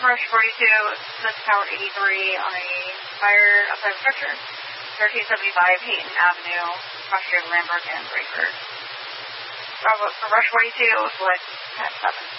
Rush 42, this Tower 83 on a fire outside of structure. 1375 Hayton Avenue, Frustrated Lambert and Breaker. Bravo for Rush 42, select 10-7.